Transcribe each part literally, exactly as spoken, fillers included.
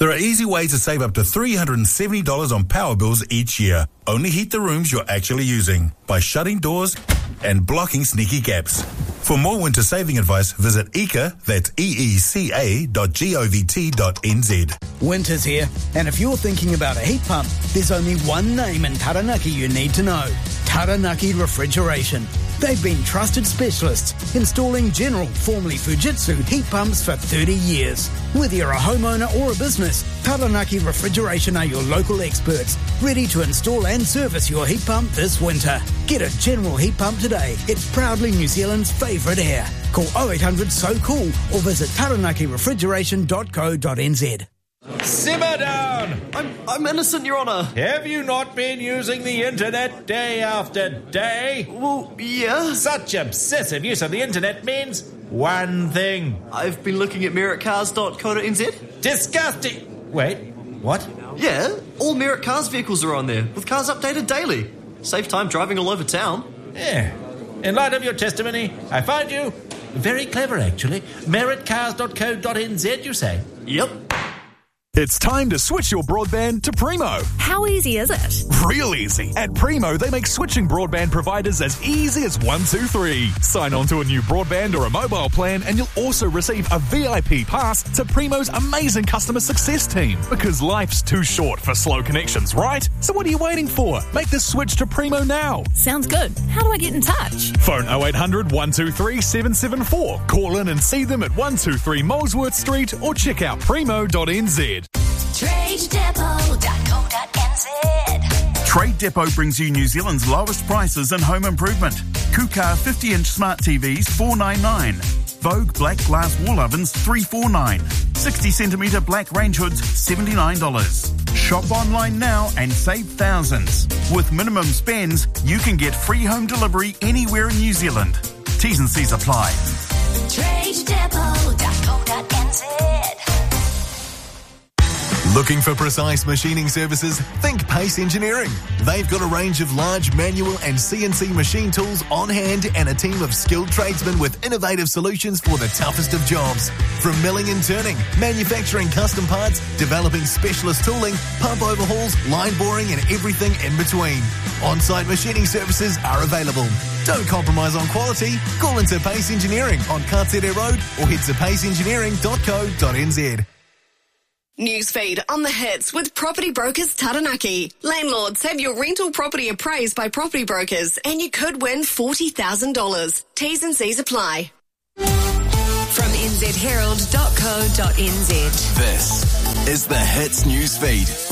There are easy ways to save up to three hundred seventy dollars on power bills each year. Only heat the rooms you're actually using by shutting doors and blocking sneaky gaps. For more winter saving advice, visit E C A, that's E E C A dot govt dot N Z. Winter's here, and if you're thinking about a heat pump, there's only one name in Taranaki you need to know. Taranaki Refrigeration. They've been trusted specialists installing General, formerly Fujitsu, heat pumps for thirty years. Whether you're a homeowner or a business, Taranaki Refrigeration are your local experts, ready to install and service your heat pump this winter. Get a General heat pump today. It's proudly New Zealand's favourite air. Call oh eight hundred so cool or visit taranaki refrigeration dot co dot n z. Simmer down! I'm, I'm innocent, Your Honour. Have you not been using the internet day after day? Well, yeah. Such obsessive use of the internet means one thing. I've been looking at merit cars dot co dot n z. Disgusting! Wait, what? Yeah, all Merit Cars vehicles are on there, with cars updated daily. Save time driving all over town. Yeah. In light of your testimony, I find you very clever, actually. merit cars dot co dot n z, you say? Yep. It's time to switch your broadband to Primo. How easy is it? Real easy. At Primo, they make switching broadband providers as easy as one, two, three. Sign on to a new broadband or a mobile plan and you'll also receive a V I P pass to Primo's amazing customer success team. Because life's too short for slow connections, right? So what are you waiting for? Make the switch to Primo now. Sounds good. How do I get in touch? Phone oh eight hundred, one two three, seven seven four. Call in and see them at one two three Molesworth Street or check out primo dot n z. trade depot dot co dot n z. Trade Depot brings you New Zealand's lowest prices in home improvement. Kukar fifty inch smart T Vs four ninety-nine. Vogue black glass wall ovens three forty-nine. sixty centimetre black range hoods seventy-nine dollars. Shop online now and save thousands. With minimum spends, you can get free home delivery anywhere in New Zealand. T's and C's apply. trade depot dot co dot n z. Looking for precise machining services? Think Pace Engineering. They've got a range of large manual and C N C machine tools on hand and a team of skilled tradesmen with innovative solutions for the toughest of jobs. From milling and turning, manufacturing custom parts, developing specialist tooling, pump overhauls, line boring and everything in between. On-site machining services are available. Don't compromise on quality. Call into Pace Engineering on Katere Road or head to pace engineering dot co dot n z. Newsfeed on the hits with Property Brokers Taranaki. Landlords, have your rental property appraised by Property Brokers and you could win forty thousand dollars. T's and C's apply. From n z herald dot co dot n z. This is the Hits Newsfeed.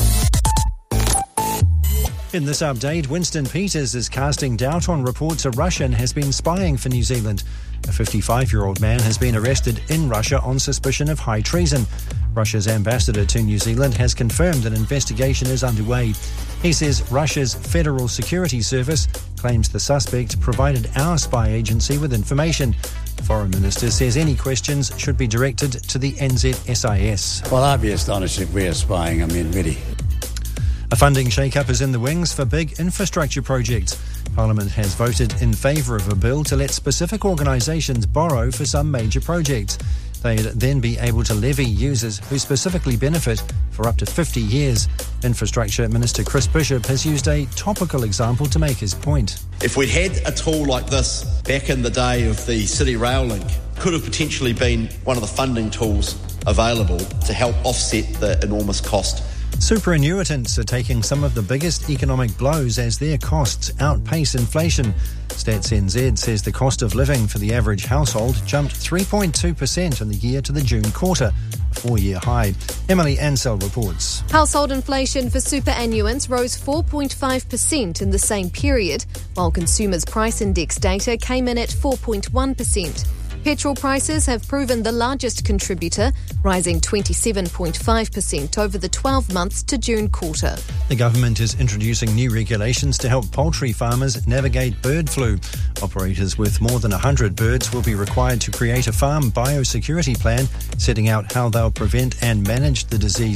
In this update, Winston Peters is casting doubt on reports a Russian has been spying for New Zealand. A fifty-five-year-old man has been arrested in Russia on suspicion of high treason. Russia's ambassador to New Zealand has confirmed an investigation is underway. He says Russia's Federal Security Service claims the suspect provided our spy agency with information. The Foreign Minister says any questions should be directed to the N Z S I S. Well, I'd be astonished if we're spying. I mean, really. A funding shake-up is in the wings for big infrastructure projects. Parliament has voted in favour of a bill to let specific organisations borrow for some major projects. They'd then be able to levy users who specifically benefit for up to fifty years. Infrastructure Minister Chris Bishop has used a topical example to make his point. If we'd had a tool like this back in the day of the City Rail Link, could have potentially been one of the funding tools available to help offset the enormous cost. Superannuitants are taking some of the biggest economic blows as their costs outpace inflation. Stats N Z says the cost of living for the average household jumped three point two percent in the year to the June quarter, a four-year high. Emily Ansell reports. Household inflation for superannuants rose four point five percent in the same period, while consumers' price index data came in at four point one percent. Petrol prices have proven the largest contributor, rising twenty-seven point five percent over the twelve months to June quarter. The government is introducing new regulations to help poultry farmers navigate bird flu. Operators with more than one hundred birds will be required to create a farm biosecurity plan, setting out how they'll prevent and manage the disease.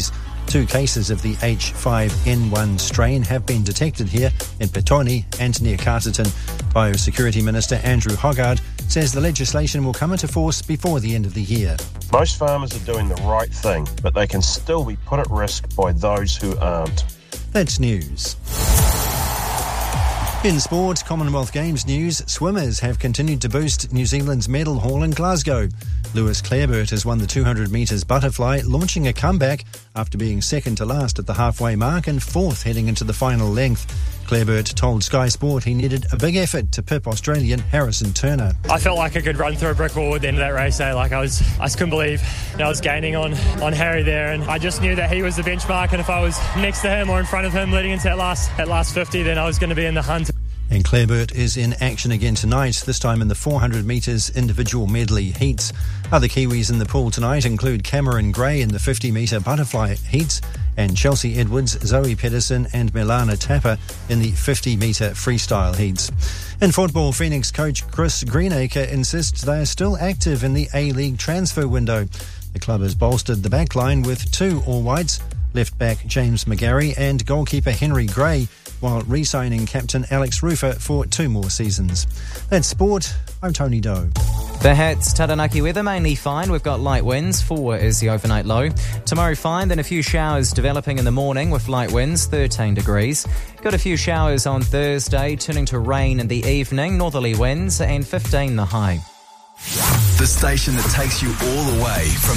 Two cases of the H five N one strain have been detected here in Petone and near Carterton. Biosecurity Minister Andrew Hoggard says the legislation will come into force before the end of the year. Most farmers are doing the right thing, but they can still be put at risk by those who aren't. That's news. In sport, Commonwealth Games news, swimmers have continued to boost New Zealand's medal haul in Glasgow. Lewis Clareburt has won the two hundred metres butterfly, launching a comeback after being second to last at the halfway mark and fourth heading into the final length. Clareburt told Sky Sport he needed a big effort to pip Australian Harrison Turner. I felt like I could run through a brick wall at the end of that race. Eh? Like I was, I just couldn't believe that I was gaining on, on Harry there, and I just knew that he was the benchmark, and if I was next to him or in front of him leading into that last, that last fifty, then I was going to be in the hunt. And Clareburt is in action again tonight, this time in the four hundred metres individual medley heats. Other Kiwis in the pool tonight include Cameron Gray in the fifty metre butterfly heats and Chelsea Edwards, Zoe Pedersen and Milana Tapper in the fifty metre freestyle heats. In football, Phoenix coach Chris Greenacre insists they are still active in the A-League transfer window. The club has bolstered the backline with two all-whites, left-back James McGarry and goalkeeper Henry Gray, while re-signing captain Alex Rufer for two more seasons. That's sport. I'm Tony Doe. The Hits, Taranaki weather mainly fine. We've got light winds. Four is the overnight low. Tomorrow fine, then a few showers developing in the morning with light winds, thirteen degrees. Got a few showers on Thursday, turning to rain in the evening, northerly winds, and fifteen the high. The station that takes you all the way from